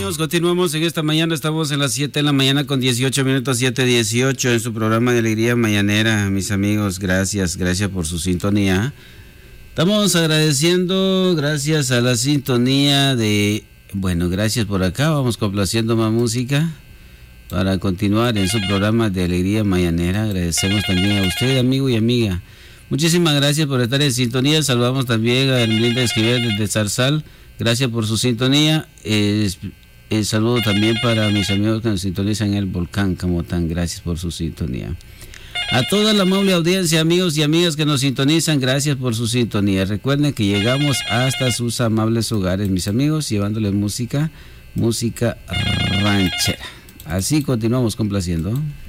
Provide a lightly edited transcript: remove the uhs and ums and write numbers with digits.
continuamos en esta mañana. Estamos en las 7 de la mañana con 18 minutos, 7:18 en su programa de Alegría Mañanera. Mis amigos, gracias por su sintonía. Estamos agradeciendo, gracias a la sintonía de... Bueno, gracias por acá. Vamos complaciendo más música para continuar en su programa de Alegría Mañanera. Agradecemos también a usted, amigo y amiga. Muchísimas gracias por estar en sintonía. Saludamos también a Ermelinda Esquivel desde Zarzal. Gracias por su sintonía. El saludo también para mis amigos que nos sintonizan en el Volcán Camotán. Gracias por su sintonía. A toda la amable audiencia, amigos y amigas que nos sintonizan, gracias por su sintonía. Recuerden que llegamos hasta sus amables hogares, mis amigos, llevándoles música ranchera. Así continuamos complaciendo.